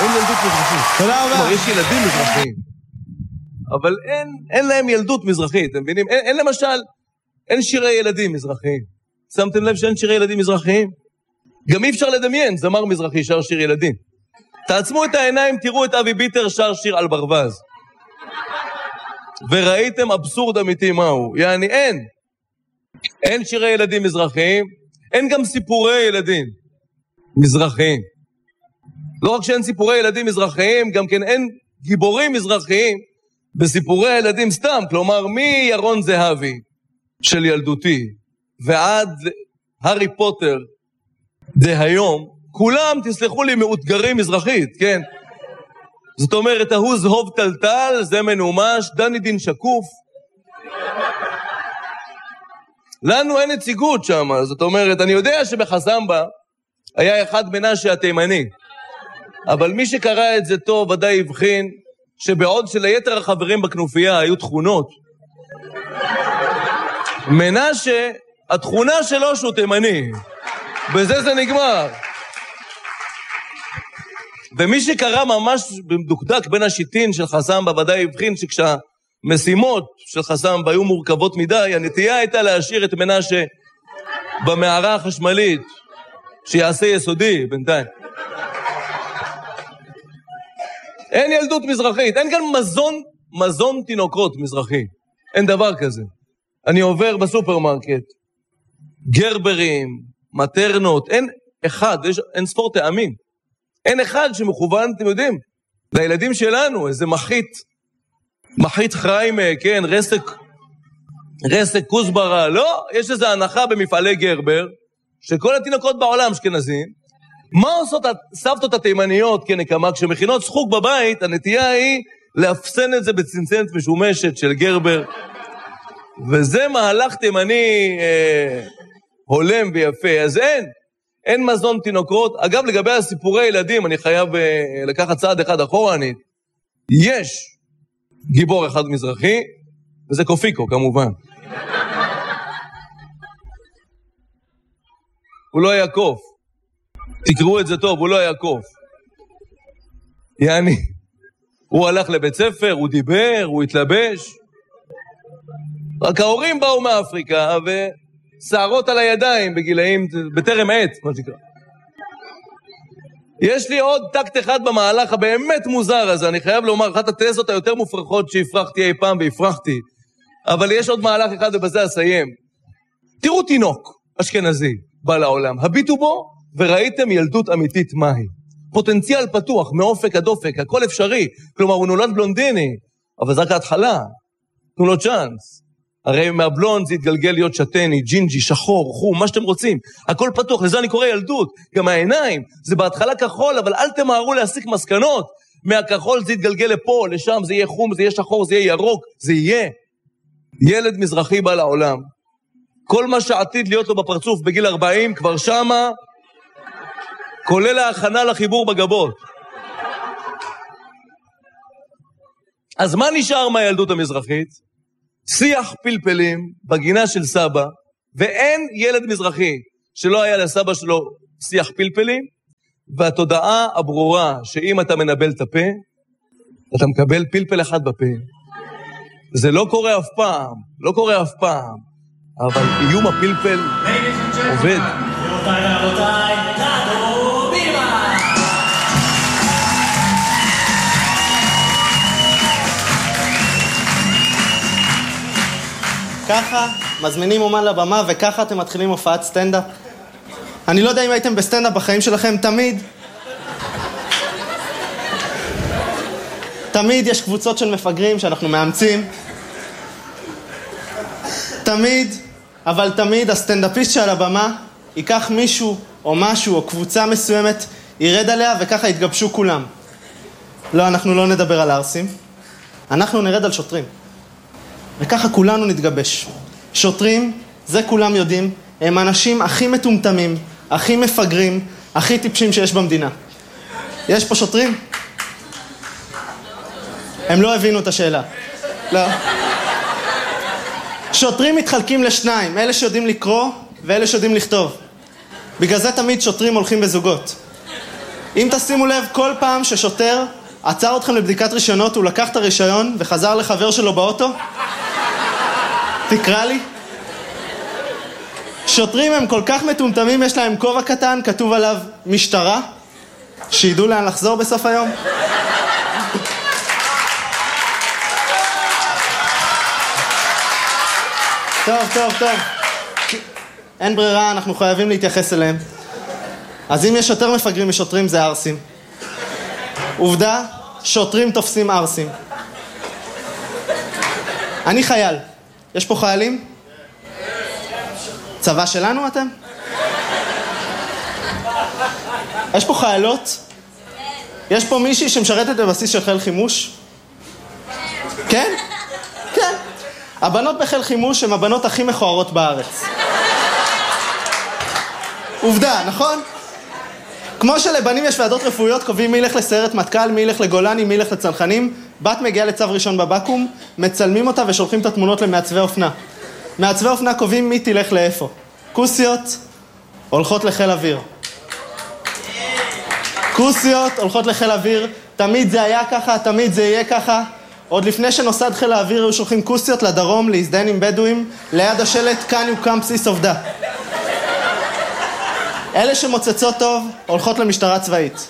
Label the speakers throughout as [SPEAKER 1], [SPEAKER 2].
[SPEAKER 1] אין ילדות מזרחית.
[SPEAKER 2] תודה רבה.
[SPEAKER 1] כלומר, יש ילדים מזרחיים. אבל אין להם ילדות מזרחית, אתם מבינים? אין למשל, אין שירי ילדים מזרחיים. שמתם לב שאין שירי ילדים מזרחיים? גם אי אפשר לדמיין, זמר מזרחי שר שיר ילדים. תעצמו את העיניים, תראו את אבי ביטר שר שיר על ברווז. וראיתם אבסורד אמיתי מהו. יעני, אין שירי ילדים מזרחיים, אין גם סיפורי ילדים מזרחיים. לא רק שאין סיפורי ילדים מזרחיים, גם כן אין גיבורים מזרחיים בסיפורי הילדים סתם. כלומר, מירון זהבי של ילדותי ועד הארי פוטר דהיום, כולם, תסלחו לי, מאותגרים מזרחית, כן? זאת אומרת, ההוא זהוב טלטל, זה מנומש, דני דין שקוף. לנו אין נציגות שם, זאת אומרת, אני יודע שבחסמבה היה אחד מנשה התימני, אבל מי שקרא את זה טוב ודאי הבחין שבעוד שליתר החברים בכנופיה היו תכונות, מנשה, התכונה שלו שהוא תימני, בזה זה נגמר. ומי שקרא ממש במדוקדק בין השיטין של חסמבה ודאי הבחין שכשהמשימות של חסמבה היו מורכבות מדי, הנטייה הייתה להשאיר את מנשה במערה החשמלית שיעשה יסודי בינתיים. אין ילדות מזרחית, אין כאן מזון תינוקות מזרחי, אין דבר כזה. אני עובר בסופרמרקט, גרברים, מטרנות, אין אחד, אין ספור טעמים, אין אחד שמכוון, אתם יודעים, לילדים שלנו, איזה מחית חריימה, כן, רסק כוסברה, לא, יש איזו הנחה במפעלי גרבר, שכל התינוקות בעולם אשכנזים, מה עושות הסבתות התימניות כנקמה, כשמכינות שחוק בבית, הנטייה היא להפסן את זה בצנצנת משומשת של גרבר, וזה מהלך תימני הולם ויפה. אז אין מזון תינוקות. אגב, לגבי הסיפורי ילדים, אני חייב לקחת צעד אחד אחורנית. יש גיבור אחד מזרחי, וזה קופיקו כמובן. הוא לא היה קוף. תקראו את זה טוב, הוא לא היה קוף. יעני, הוא הלך לבית ספר, הוא דיבר, הוא התלבש. רק ההורים באו מאפריקה, ושערות על הידיים בגילאים, בטרם עת, מה שקרה. יש לי עוד טקט אחד במהלך הבאמת מוזר הזה, אני חייב לומר, אחת התזות היותר מופרכות שהפרחתי אי פעם והפרחתי, אבל יש עוד מהלך אחד ובזה אסיים. תראו תינוק אשכנזי בא לעולם, הביטו בו וראיתם ילדות אמיתית מהי. פוטנציאל פתוח, מאופק עד אופק, הכל אפשרי, כלומר הוא נולד בלונדיני, אבל זה רק ההתחלה, תנו לו צ'אנס. הרי מהבלונד זה יתגלגל להיות שטני, ג'ינג'י, שחור, חום, מה שאתם רוצים. הכל פתוח, לזה אני קורא ילדות. גם העיניים, זה בהתחלה כחול, אבל אל תמהרו להסיק מסקנות. מהכחול זה יתגלגל לפה, לשם, זה יהיה חום, זה יהיה שחור, זה יהיה ירוק, זה יהיה. ילד מזרחי בא לעולם. כל מה שעתיד להיות לו בפרצוף בגיל 40, כבר שמה, כולל ההכנה לחיבור בגבות. אז מה נשאר מהילדות המזרחית? שיח פלפלים בגינה של סבא, ואין ילד מזרחי שלא היה לסבא שלו שיח פלפלים, והתודעה הברורה שאם אתה מנבל את הפה, אתה מקבל פלפל אחד בפה. זה לא קורה אף פעם, לא קורה אף פעם, אבל איום הפלפל עובד.
[SPEAKER 2] ככה מזמינים אומן לבמה וככה אתם מתחילים הופעת סטנדאפ. אני לא יודע אם הייתם בסטנדאפ בחיים שלכם, תמיד יש קבוצות של מפגרים שאנחנו מאמצים. אבל תמיד הסטנדאפיסט שעל הבמה ייקח מישהו או משהו או קבוצה מסוימת, ירד עליה וככה יתגבשו כולם. לא, אנחנו לא נדבר על ארסים, אנחנו נרד על שוטרים. וככה כולנו נתגבש. שוטרים, זה כולם יודעים, הם האנשים הכי מטומטמים, הכי מפגרים, הכי טיפשים שיש במדינה. יש פה שוטרים? הם לא הבינו את השאלה. לא. שוטרים מתחלקים לשניים, אלה שיודעים לקרוא ואלה שיודעים לכתוב. בגלל זה תמיד שוטרים הולכים בזוגות. אם תשימו לב, כל פעם ששוטר עצר אתכם לבדיקת רישיונות, הוא לקח את הרישיון וחזר לחבר שלו באוטו. תקרא לי. שוטרים הם כל כך מטומטמים, יש להם כובע קטן, כתוב עליו משטרה, שידעו לאן לחזור בסוף היום. טוב. אין ברירה, אנחנו חייבים להתייחס אליהם. אז אם יש יותר מפגרים משוטרים, זה ארסים. עובדה, שוטרים תופסים ארסים. אני חייל. יש פה חיילים? צבא שלנו אתם? יש פה חיילות? יש פה מישהי שמשרתת בבסיס של חיל חימוש? כן? כן. הבנות בחיל חימוש הן הבנות הכי מכוערות בארץ. עובדה, נכון? כמו שלבנים יש ועדות רפואיות, קובעים מי ילך לסיירת מטכ"ל, מי ילך לגולני, מי ילך לצנחנים. בת מגיעה לצו ראשון בבקו"ם, מצלמים אותה ושולחים את התמונות למעצבי אופנה. מעצבי אופנה קובעים מי תלך לאיפה. כוסיות הולכות לחיל אוויר. כוסיות הולכות לחיל אוויר, תמיד זה היה ככה, תמיד זה יהיה ככה. עוד לפני שנוסד חיל האוויר היו שולחים כוסיות לדרום להזדהן עם בדואים, ליד השלט כאן יוקם בסיס עובדה. אלה שמוצצות טוב הולכות למשטרה צבאית.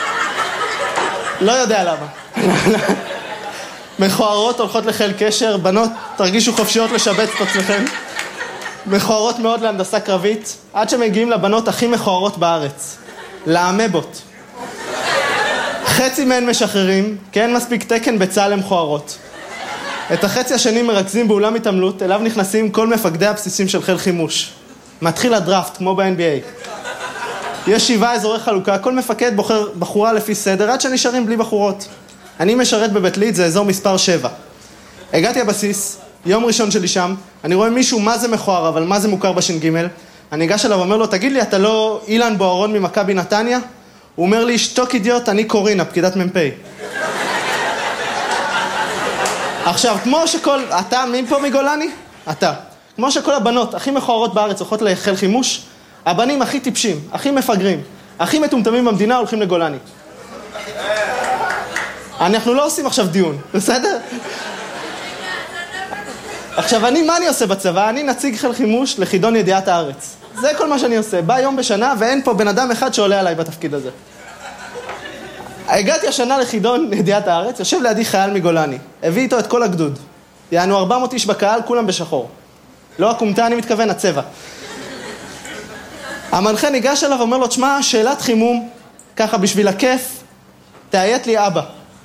[SPEAKER 2] לא יודע למה. מכוערות הולכות לחיל קשר, בנות תרגישו חופשיות לשבץ את עצמכם. מכוערות מאוד להנדסה קרבית, עד שמגיעים לבנות הכי מכוערות בארץ. לאמבות. חצי מהן משחררים, כי אין מספיק תקן בצה"ל למכוערות. את החצי השני מרכזים באולם התעמלות, אליו נכנסים כל מפקדי הבסיסים של חיל חימוש. מתחיל הדראפט, כמו ב-NBA. יש 7 אזורי חלוקה, כל מפקד בוחר בחורה לפי סדר, עד שנשארים בלי בחורות. אני משרת בבית ליד, זה אזור מספר 7. הגעתי הבסיס, יום ראשון שלי שם, אני רואה מישהו מה זה מכוער, אבל מה זה מוכר בש"ג. אני אגש אליו ואומר לו, תגיד לי, אתה לא אילן בוארון ממכבי נתניה? הוא אומר לי, שתוק אידיוט, אני קורינה, פקידת מ"פ. עכשיו, כמו שכל... אתה, מי פה מגולני? אתה. כמו שכל הבנות הכי מכוערות בארץ הולכות לחיל חימוש, הבנים הכי טיפשים, הכי מפגרים, הכי מטומטמים במדינה הולכים לגולני. אנחנו לא עושים עכשיו דיון, בסדר? עכשיו, מה אני עושה בצבא? אני נציג חיל חימוש לחידון ידיעת הארץ. זה כל מה שאני עושה. בא יום בשנה ואין פה בן אדם אחד שעולה עליי בתפקיד הזה. הגעתי השנה לחידון ידיעת הארץ, יושב לידי חייל מגולני. הביא איתו את כל הגדוד. יענו 400 איש בקהל, כולם בשחור. לא הקומטה, אני מתכוון, הצבע. המנחה ניגש אליו ואומר לו, תשמע, שאלת חימום, ככה בשביל הכיף, תאיית לי אבא.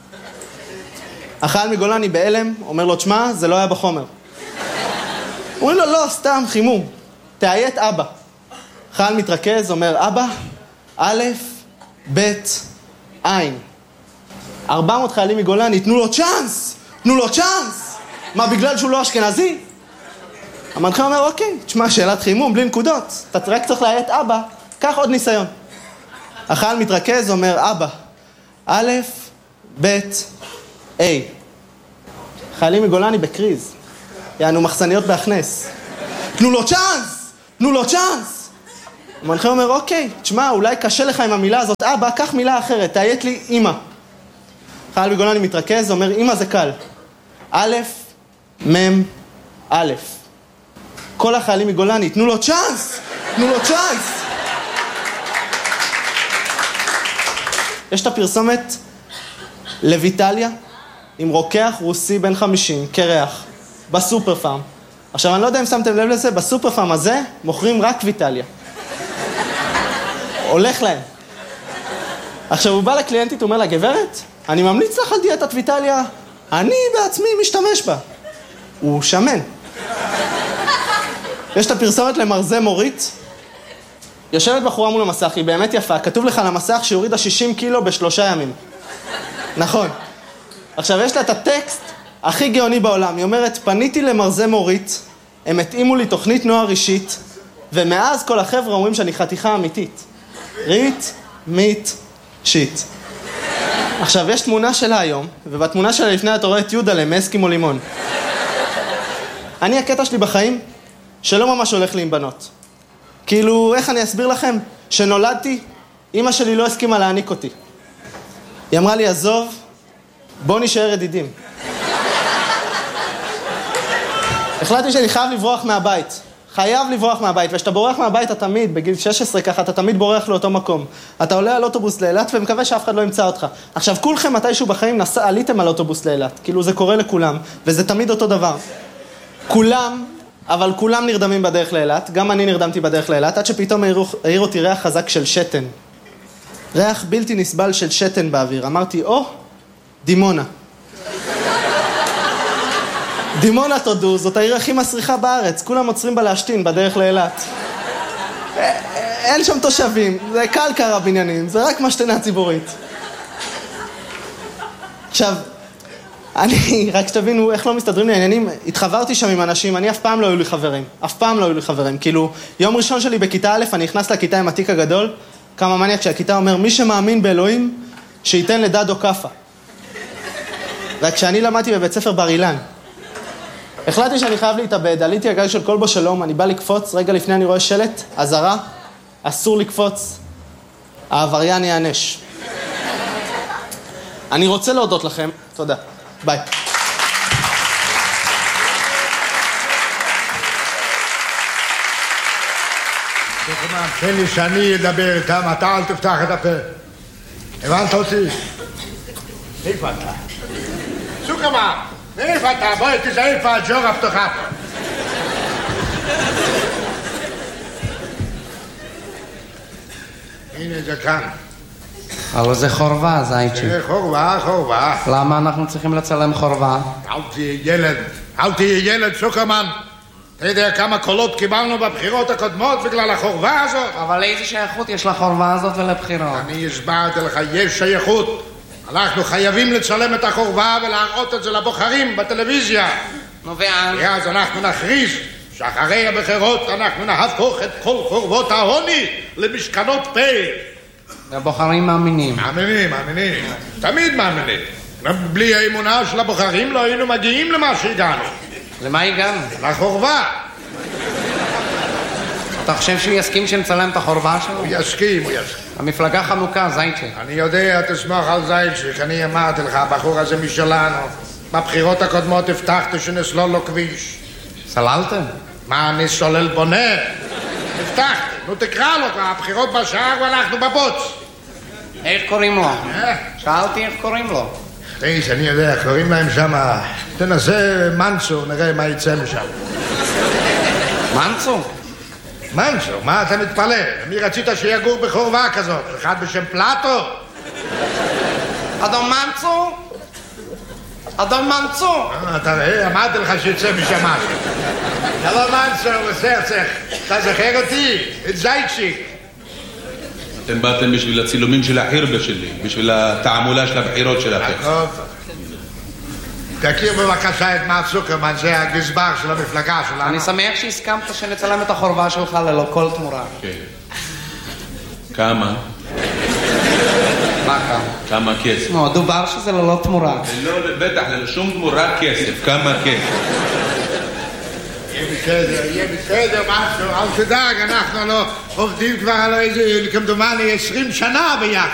[SPEAKER 2] החייל מגולני באלם, אומר לו, תשמע, זה לא היה בחומר. הוא אומר לו, לא, סתם, חימום. תאיית אבא. חייל מתרכז, אומר, אבא, א', ב', עין. 400 חיילים מגולני, תנו לו צ'אנס! תנו לו צ'אנס! מה, בגלל שהוא לא אשכנזי? המנחה אומר, אוקיי, תשמע, שאלת חימום, בלי נקודות. אתה רק צריך להיית אבא, קח עוד ניסיון. החייל מתרכז, אומר, אבא, א', ב', A. חיילים מגולני בקריז. יענו מחסניות בהכנס. תנו לו צ'אנס! תנו לו צ'אנס! המנחה אומר, אוקיי, תשמע, אולי קשה לך עם המילה הזאת, אבא, קח מילה אחרת, תאיית לי אמא. חייל מגולני מתרכז, אומר, אמא זה קל. א', מ', א'. כל החיילים מגולני, תנו לו צ'אנס! תנו לו צ'אנס! יש את הפרסומת לויטליה, עם רוקח רוסי בן 50, קרח, בסופר פארם. עכשיו, אני לא יודע אם שמתם לב לזה, בסופר פארם הזה מוכרים רק ויטליה. הולך להם. עכשיו, הוא בא לקליינטית, הוא אומר לה, גברת, אני ממליץ לך על דיאטת ויטליה, אני בעצמי משתמש בה. הוא שמן. יש את הפרסומת למרזה מורית, יושבת בחורה מול המסך, היא באמת יפה, כתוב לך על המסך שהורידה 60 קילו ב3 ימים. נכון. עכשיו, יש לה את הטקסט הכי גאוני בעולם. היא אומרת, פניתי למרזה מורית, הם התאימו לי תוכנית נוער אישית, ומאז כל החבר'ה אומרים שאני חתיכה אמיתית. ריט, מיט, שיט. עכשיו, יש תמונה שלה היום, ובתמונה שלה לפני אתה רואה את יהודה מאסקימו לימון. אני, הקטע שלי בחיים, שלא ממש הולך לי עם בנות. כאילו, איך אני אסביר לכם? שנולדתי אמא שלי לא הסכימה להעניק אותי. היא אמרה לי, עזוב, בוא נשאר ידידים. החלטתי שאני חייב לברוח מהבית. חייב לברוח מהבית, וכשאתה בורח מהבית, אתה תמיד, בגיל 16 ככה, אתה תמיד בורח לאותו מקום. אתה עולה על אוטובוס לאילת ומקווה שאף אחד לא ימצא אותך. עכשיו, כולכם מתישהו בחיים עליתם על אוטובוס לאילת. כאילו, זה קורה לכולם, וזה תמיד אותו דבר. כולם, אבל כולם נרדמים בדרך לאילת, גם אני נרדמתי בדרך לאילת, עד שפתאום העיר אותי ריח חזק של שתן. ריח בלתי נסבל של שתן באוויר. אמרתי, דימונה. דימונה, תודו, זאת העיר הכי מסריחה בארץ. כולם עוצרים בה להשתין בדרך לאילת. אין שם תושבים, זה קל קרה בניינים, זה רק משתנה ציבורית. עכשיו, רק שתבינו איך לא מסתדרים לי העניינים, התחברתי שם עם אנשים, אף פעם לא היו לי חברים. כאילו, יום ראשון שלי בכיתה א', אני נכנס לכיתה עם התיק הגדול, כמה מניאק שהכיתה אומר, מי שמאמין באלוהים, שייתן לדדו קפה. רק שאני למדתי בבית ספר בר אילן. החלטתי שאני חייב להתאבד, עליתי הגג של כלבו שלום, אני בא לקפוץ, רגע לפני אני רואה שלט, אזהרה, אסור לקפוץ, העבריין יענש. אני רוצה להודות לכם, תודה, ביי.
[SPEAKER 3] תן לי שאני אדבר איתם, אתה אל תפתח את הפה. הבנת אותי? איפה אתה? סוכרמן, איפה אתה? בואי תזהה איפה הג'ורה פתוחה פה. הנה זה כאן.
[SPEAKER 4] אבל זה חורבה, זייצ'י.
[SPEAKER 3] זה חורבה.
[SPEAKER 4] למה אנחנו צריכים לצלם חורבה?
[SPEAKER 3] אל תהיה ילד, סוכרמן. אתה יודע כמה קולות קיבלנו בבחירות הקודמות בגלל החורבה הזאת?
[SPEAKER 4] אבל איזה שייכות יש לחורבה הזאת ולבחירות?
[SPEAKER 3] אני הסברתי לך, יש שייכות. אנחנו חייבים לצלם את החורבה ולהראות את זה לבוחרים בטלוויזיה.
[SPEAKER 4] נו ואז?
[SPEAKER 3] אז אנחנו נכריז שאחרי הבחירות אנחנו נהפוך את כל חורבות העוני למשכנות פה.
[SPEAKER 4] והבוחרים מאמינים.
[SPEAKER 3] מאמינים. תמיד מאמינים. בלי האמונה של הבוחרים לא היינו מגיעים למה שהגענו.
[SPEAKER 4] למה הגענו?
[SPEAKER 3] לחורבה.
[SPEAKER 4] אתה חושב שהוא יסכים שנצלם את החורבה שלו?
[SPEAKER 3] הוא יסכים.
[SPEAKER 4] המפלגה חנוכה, זייצ'י.
[SPEAKER 3] אני יודע, תסמוך על זייצ'י, אני אמרתי לך, הבחור הזה משלנו. בבחירות הקודמות הבטחתי שנסלול לו כביש.
[SPEAKER 4] סללתם?
[SPEAKER 3] מה, אני סולל בונה? הבטחתי. נו תקרא לו, הבחירות בשער ואנחנו בבוץ.
[SPEAKER 4] איך קוראים לו? שאלתי איך קוראים לו.
[SPEAKER 3] איש, אני יודע, קוראים להם שם, תנסה מנצו, נראה מה יצא משם.
[SPEAKER 4] מנצו?
[SPEAKER 3] מנצו, מה אתה מתפלא? מי רצית שיגור בחורבה כזאת? אחד בשם פלטו?
[SPEAKER 4] אדון מנצו!
[SPEAKER 3] אתה רואה, אמרתי לך שיצא משם משהו. שלום מנצו, בסרצח, אתה זוכר אותי? את זייצ'יק.
[SPEAKER 5] אתם באתם בשביל הצילומים של החירבה שלי, בשביל התעמולה של הבחירות שלכם.
[SPEAKER 3] תכיר בבקשה את מר סוכרמן, זה הגזבר של המפלגה שלנו.
[SPEAKER 4] אני שמח שהסכמת שנצלם את החורבה שלך ללא כל תמורה.
[SPEAKER 5] כן. כמה?
[SPEAKER 4] מה כמה?
[SPEAKER 5] כמה כסף?
[SPEAKER 4] נו, דובר שזה ללא תמורה.
[SPEAKER 5] לא, בטח, ללא שום תמורה כסף. כמה כסף?
[SPEAKER 3] יהיה בסדר, משהו, אל תדאג, אנחנו לא עובדים כבר על איזה, כמדומני, 20 שנה ביחד.